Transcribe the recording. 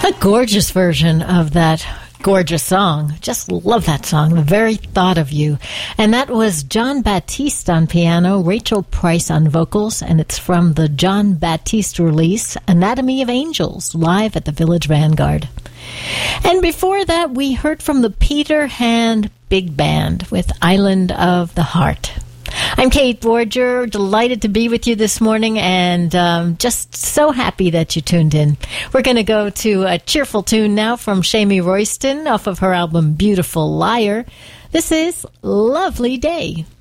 A gorgeous version of that gorgeous song. Just love that song, The Very Thought of You. And that was John Batiste on piano, Rachel Price on vocals, and it's from the John Batiste release, Anatomy of Angels, live at the Village Vanguard. And before that, we heard from the Peter Hand Big Band with Island of the Heart. I'm Kate Borger, delighted to be with you this morning, and just so happy that you tuned in. We're going to go to a cheerful tune now from Shamie Royston off of her album Beautiful Liar. This is Lovely Day.